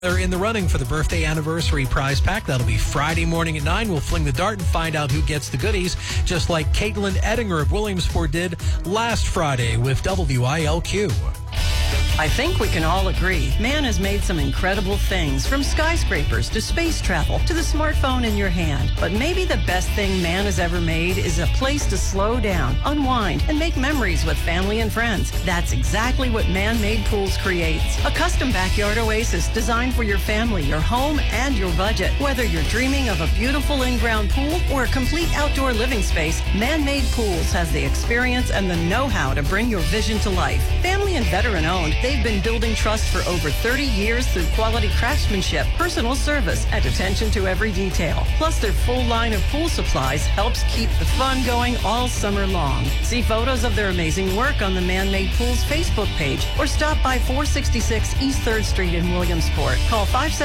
They're in the running for the birthday anniversary prize pack. That'll be Friday morning at 9. We'll fling the dart and find out who gets the goodies, just like Caitlin Ettinger of Williamsport did last Friday with WILQ. I think we can all agree, man has made some incredible things, from skyscrapers to space travel to the smartphone in your hand. But maybe the best thing man has ever made is a place to slow down, unwind, and make memories with family and friends. That's exactly what Man-Made Pools creates. A custom backyard oasis designed for your family, your home, and your budget. Whether you're dreaming of a beautiful in-ground pool or a complete outdoor living space, Man-Made Pools has the experience and the know-how to bring your vision to life. Family and veteran-owned, they've been building trust for over 30 years through quality craftsmanship, personal service, and attention to every detail. Plus, their full line of pool supplies helps keep the fun going all summer long. See photos of their amazing work on the Man-Made Pools Facebook page or stop by 466 East 3rd Street in Williamsport. Call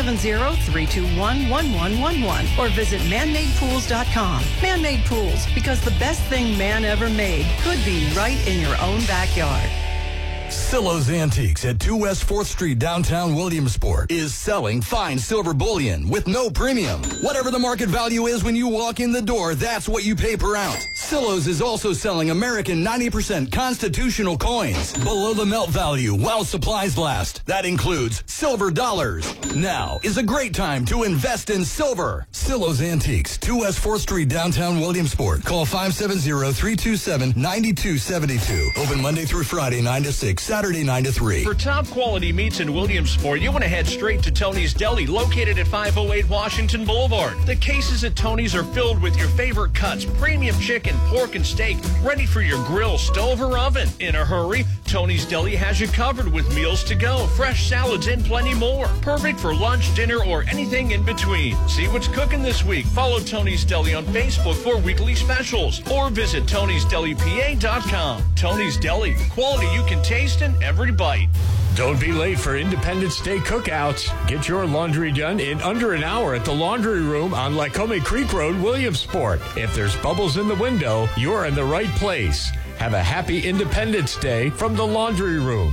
570-321-1111 or visit manmadepools.com. Man-Made Pools, because the best thing man ever made could be right in your own backyard. Silo's Antiques at 2 West 4th Street, downtown Williamsport, is selling fine silver bullion with no premium. Whatever the market value is when you walk in the door, that's what you pay per ounce. Silo's is also selling American 90% constitutional coins below the melt value while supplies last. That includes silver dollars. Now is a great time to invest in silver. Silo's Antiques, 2 West 4th Street, downtown Williamsport. Call 570-327-9272. Open Monday through Friday, 9 to 6. Saturday 9 to 3. For top quality meats in Williamsport, you want to head straight to Tony's Deli, located at 508 Washington Boulevard. The cases at Tony's are filled with your favorite cuts, premium chicken, pork, and steak, ready for your grill, stove, or oven. In a hurry, Tony's Deli has you covered with meals to go, fresh salads, and plenty more. Perfect for lunch, dinner, or anything in between. See what's cooking this week. Follow Tony's Deli on Facebook for weekly specials, or visit Tony'sDeliPA.com. Tony's Deli, quality you can taste in every bite. Don't be late for Independence Day cookouts. Get your laundry done in under an hour at the Laundry Room on Lycoming Creek Road, Williamsport. If there's bubbles in the window, you're in the right place. Have a happy Independence Day from the Laundry Room.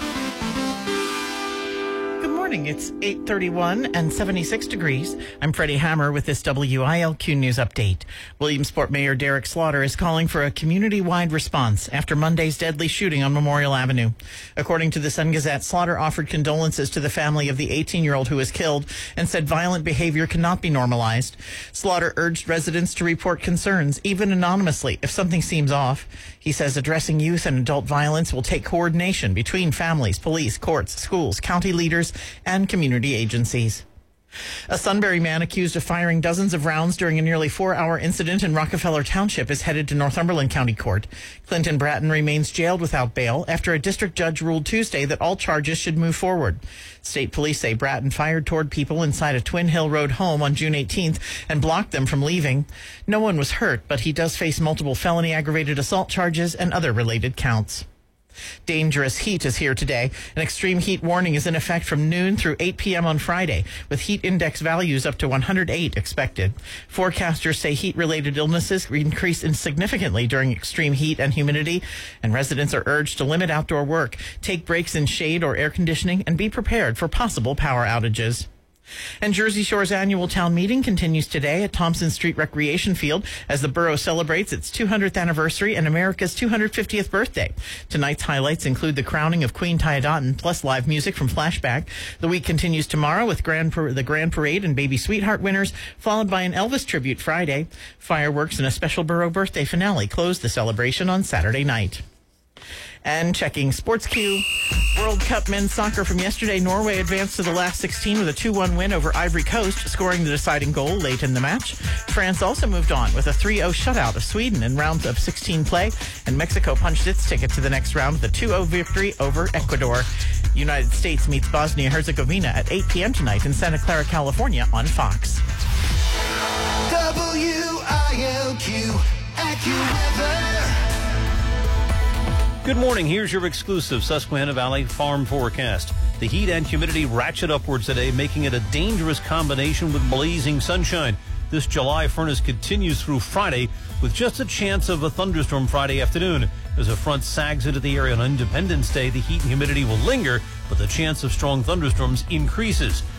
It's 8:31 and 76 degrees. I'm Freddie Hammer with this WILQ News Update. Williamsport Mayor Derek Slaughter is calling for a community-wide response after Monday's deadly shooting on Memorial Avenue. According to the Sun-Gazette, Slaughter offered condolences to the family of the 18-year-old who was killed and said violent behavior cannot be normalized. Slaughter urged residents to report concerns, even anonymously, if something seems off. He says addressing youth and adult violence will take coordination between families, police, courts, schools, county leaders, and community agencies. A Sunbury man accused of firing dozens of rounds during a nearly 4-hour incident in Rockefeller Township is headed to Northumberland County Court. Clinton Bratton remains jailed without bail after a district judge ruled Tuesday that all charges should move forward. State police say Bratton fired toward people inside a Twin Hill Road home on June 18th and blocked them from leaving. No one was hurt, but he does face multiple felony aggravated assault charges and other related counts. Dangerous heat is here today. An extreme heat warning is in effect from noon through 8 p.m. on Friday, with heat index values up to 108 expected. Forecasters say heat-related illnesses increase significantly during extreme heat and humidity, and residents are urged to limit outdoor work, take breaks in shade or air conditioning, and be prepared for possible power outages. And Jersey Shore's annual town meeting continues today at Thompson Street Recreation Field as the borough celebrates its 200th anniversary and America's 250th birthday. Tonight's highlights include the crowning of Queen Tiadotten, plus live music from Flashback. The week continues tomorrow with the Grand Parade and Baby Sweetheart winners, followed by an Elvis tribute Friday. Fireworks and a special borough birthday finale close the celebration on Saturday night. And checking SportsQ, World Cup men's soccer from yesterday. Norway advanced to the last 16 with a 2-1 win over Ivory Coast, scoring the deciding goal late in the match. France also moved on with a 3-0 shutout of Sweden in rounds of 16 play, and Mexico punched its ticket to the next round with a 2-0 victory over Ecuador. United States meets Bosnia-Herzegovina at 8 p.m. tonight in Santa Clara, California on Fox. WILQ AccuWeather. Good morning. Here's your exclusive Susquehanna Valley Farm forecast. The heat and humidity ratchet upwards today, making it a dangerous combination with blazing sunshine. This July furnace continues through Friday with just a chance of a thunderstorm Friday afternoon. As a front sags into the area on Independence Day, the heat and humidity will linger, but the chance of strong thunderstorms increases.